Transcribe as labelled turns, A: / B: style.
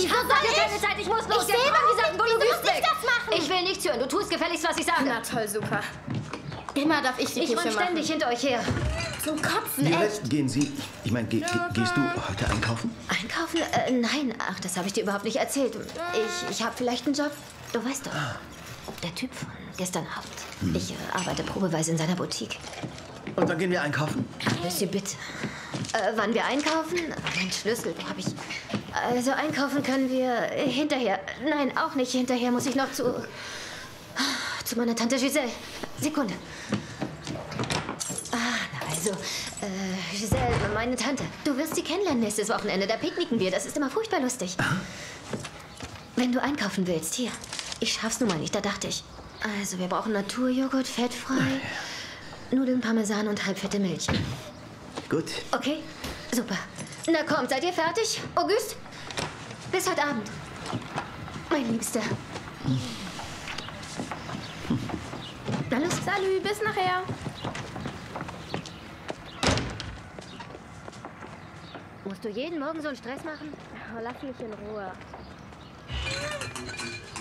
A: Ich habe keine Zeit, ich muss los.
B: Ich sehe mal,
A: gesagt, du bist weg.
B: das machen.
A: Ich will nichts hören. Du tust gefälligst, was ich sage.
B: Na toll, super. Immer darf ich die Küche
A: Ich renne ständig hinter euch her.
B: Zum Kotzen,
C: Violette,
B: echt.
C: gehen Sie... Ich meine, gehst du heute einkaufen?
A: Einkaufen? Nein. Ach, das habe ich dir überhaupt nicht erzählt. Ich habe vielleicht einen Job. Du weißt doch. Der Typ von gestern Abend. Ich arbeite probeweise in seiner Boutique.
C: Und dann gehen wir einkaufen?
A: Monsieur, bitte. Wann wir einkaufen? Mein Schlüssel, den habe ich. Also einkaufen können wir hinterher. Nein, auch nicht. Hinterher muss ich noch zu meiner Tante Giselle. Sekunde. Also, Giselle, meine Tante. Du wirst sie kennenlernen nächstes Wochenende. Da picknicken wir. Das ist immer furchtbar lustig. Wenn du einkaufen willst, hier. Ich schaff's nun mal nicht, da dachte ich. Also, wir brauchen Naturjoghurt, fettfrei, Nudeln, Parmesan und halbfette Milch.
C: Gut.
A: Okay, super. Na kommt, seid ihr fertig? Auguste? Bis heute Abend. Mein Liebster. Na los.
B: Salü, bis nachher.
A: Musst du jeden Morgen so einen Stress machen?
B: Oh, lass mich in Ruhe.